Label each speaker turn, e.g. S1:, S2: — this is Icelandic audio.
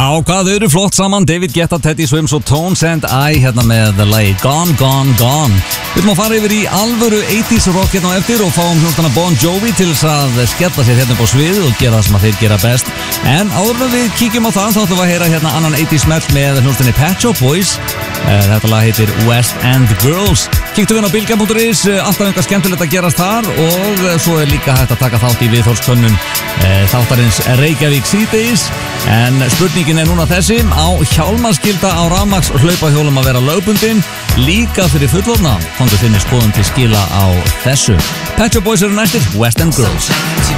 S1: hvað þau eru flott saman, David Guetta, Teddy Swims og Tones and I hérna með lagi Gone, Gone, Gone. Við erum að fara yfir í alvöru 80s rock hérna á eftir og fáum hljómsveitina Bon Jovi til þess að skella sér hérna upp á svið og gera það sem að þeir gera best. En áður en við kíkjum á það þá ætlum við að heyra hérna annan 80s smell með hljómsveitinni Pet Shop Boys. Þetta lag heitir West End Girls. Kíktu við inn á bilgja.is, alltaf einhver skemmtilegt að gerast þar og svo er líka hægt að taka þátt í viðhorfskönnun þáttarins Reykjavík síðdegis. En spurningin er núna þessi, á hjálmaskylda á rafmagns hlaupahjólum að vera lögbundin líka fyrir fullorðna? Komdu þinni skoðun til skila á þessu. Pet Shop Boys eru næstir, West End Girls.